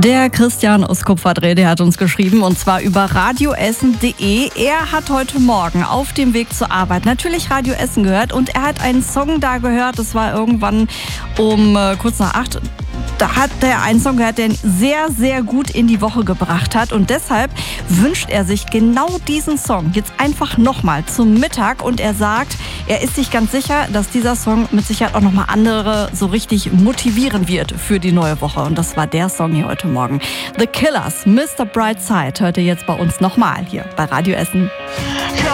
Der Christian aus Kupferdreh, der hat uns geschrieben, und zwar über radioessen.de. Er hat heute Morgen auf dem Weg zur Arbeit natürlich Radio Essen gehört und er hat einen Song da gehört, das war irgendwann um kurz nach 8. Da hat er einen Song gehört, der ihn sehr, sehr gut in die Woche gebracht hat. Und deshalb wünscht er sich genau diesen Song jetzt einfach nochmal zum Mittag. Und er sagt, er ist sich ganz sicher, dass dieser Song mit Sicherheit auch nochmal andere so richtig motivieren wird für die neue Woche. Und das war der Song hier heute Morgen. The Killers, Mr. Brightside, hört ihr jetzt bei uns nochmal hier bei Radio Essen.